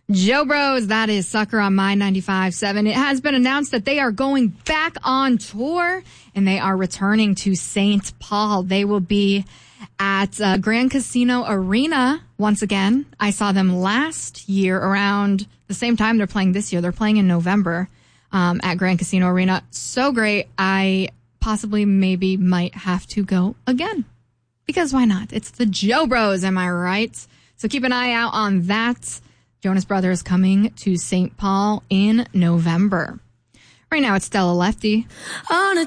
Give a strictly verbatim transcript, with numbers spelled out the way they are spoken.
Joe Bros, that is Sucker on My ninety-five point seven. It has been announced that they are going back on tour and they are returning to Saint Paul. They will be at uh, Grand Casino Arena once again. I saw them last year around the same time they're playing this year. They're playing in November um, at Grand Casino Arena. So great. I possibly maybe might have to go again because why not? It's the Joe Bros, am I right? So keep an eye out on that. Jonas Brothers coming to Saint Paul in November. Right now, it's Stella Lefty. On a